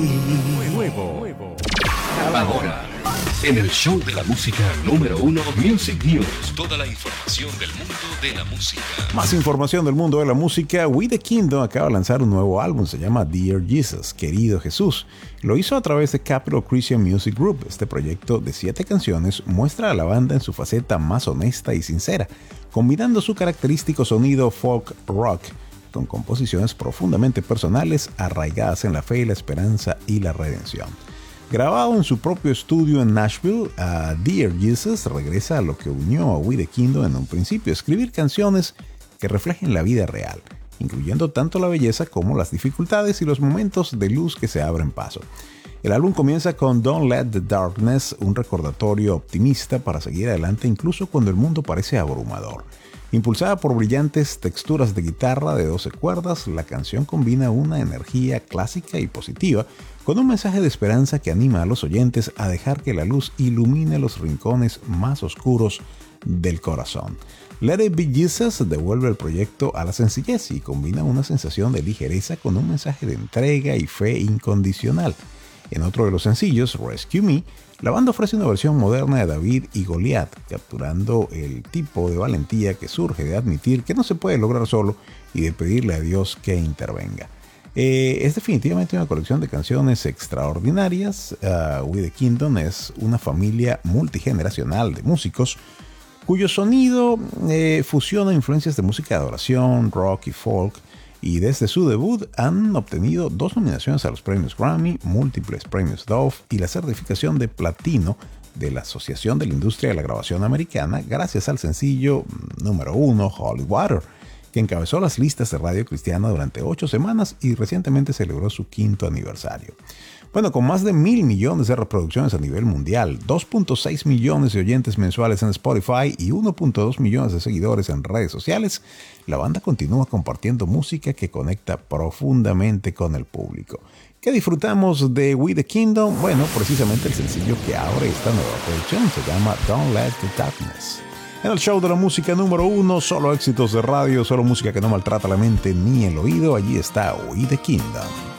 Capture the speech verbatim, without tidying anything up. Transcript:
Nuevo, nuevo. Ahora, en el show de la música número uno, Music News. Toda la información del mundo de la música. Más información del mundo de la música. We The Kingdom acaba de lanzar un nuevo álbum, se llama Dear Jesus, Querido Jesús. Lo hizo a través de Capitol Christian Music Group. Este proyecto de siete canciones muestra a la banda en su faceta más honesta y sincera, combinando su característico sonido folk rock con composiciones profundamente personales arraigadas en la fe, la esperanza y la redención. Grabado en su propio estudio en Nashville, uh, Dear Jesus regresa a lo que unió a We The Kingdom en un principio: escribir canciones que reflejen la vida real, incluyendo tanto la belleza como las dificultades y los momentos de luz que se abren paso. El álbum comienza con Don't Let the Darkness, un recordatorio optimista para seguir adelante incluso cuando el mundo parece abrumador. Impulsada por brillantes texturas de guitarra de doce cuerdas, la canción combina una energía clásica y positiva con un mensaje de esperanza que anima a los oyentes a dejar que la luz ilumine los rincones más oscuros del corazón. Let It Be Jesus devuelve el proyecto a la sencillez y combina una sensación de ligereza con un mensaje de entrega y fe incondicional. En otro de los sencillos, Rescue Me, la banda ofrece una versión moderna de David y Goliat, capturando el tipo de valentía que surge de admitir que no se puede lograr solo y de pedirle a Dios que intervenga. Eh, es definitivamente una colección de canciones extraordinarias. Uh, We The Kingdom es una familia multigeneracional de músicos cuyo sonido eh, fusiona influencias de música de adoración, rock y folk, y desde su debut han obtenido dos nominaciones a los premios Grammy, múltiples premios Dove y la certificación de platino de la Asociación de la Industria de la Grabación Americana gracias al sencillo número uno Holy Water, que encabezó las listas de radio cristiana durante ocho semanas y recientemente celebró su quinto aniversario. Bueno, con más de mil millones de reproducciones a nivel mundial, dos punto seis millones de oyentes mensuales en Spotify y uno punto dos millones de seguidores en redes sociales, la banda continúa compartiendo música que conecta profundamente con el público. ¿Qué disfrutamos de We The Kingdom? Bueno, precisamente el sencillo que abre esta nueva producción se llama Don't Let the Darkness. En el show de la música número uno, solo éxitos de radio, solo música que no maltrata la mente ni el oído, allí está We The Kingdom.